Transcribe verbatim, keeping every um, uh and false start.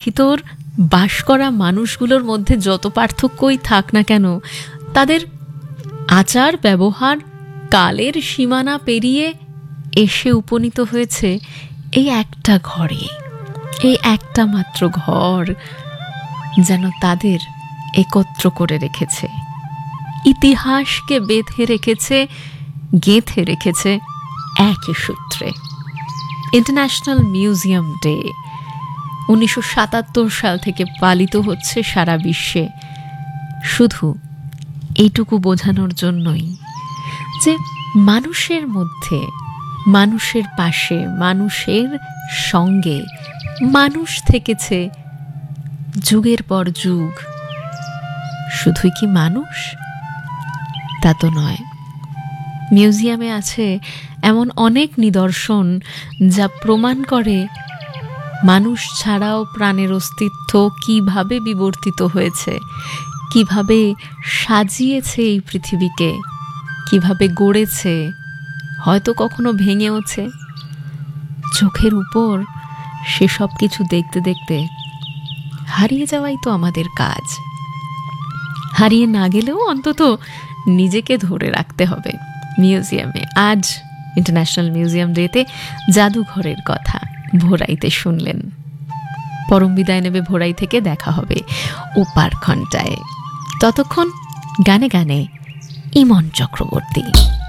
ভিতর বাস করা মানুষগুলোর মধ্যে যত পার্থক্যই থাক না কেন, তাদের আচার ব্যবহার কালের সীমানা পেরিয়ে এসে উপনীত হয়েছে এই একটা ঘরে, এই একটা মাত্র ঘর যেন তাদের একত্র করে রেখেছে, ইতিহাসকে বেঁধে রেখেছে, গেঁথে রেখেছে একই সূত্রে। ইন্টারন্যাশনাল মিউজিয়াম ডে উনিশশো সাতাত্তর সাল থেকে পালিত হচ্ছে সারা বিশ্বে, শুধু এইটুকু বোঝানোর জন্যই যে মানুষের মধ্যে, মানুষের পাশে, মানুষের সঙ্গে মানুষ থেকেছে যুগের পর যুগ। শুধুই কি মানুষ? তা তো নয়। মিউজিয়ামে আছে এমন অনেক নিদর্শন যা প্রমাণ করে মানুষ ছাড়াও প্রাণের অস্তিত্ব কিভাবে বিবর্তিত হয়েছে, কিভাবে সাজিয়েছে এই পৃথিবীকে, কিভাবে গড়েছে, হয়তো কখনো ভেঙেওছে। চোখের উপর সেসব কিছু দেখতে দেখতে হারিয়ে যাওয়াই তো আমাদের কাজ। হারিয়ে না গেলেও অন্তত নিজেকে ধরে রাখতে হবে। মিউজিয়ামে আজ ইন্টারন্যাশনাল মিউজিয়াম ডেতে জাদুঘরের কথা ভোরাইতে শুনলেন। পরম বিদায় নেবে ভোরাই থেকে, দেখা হবে ওপার ঘণ্টায়। ততক্ষণ গানে গানে ইমন চক্রবর্তী।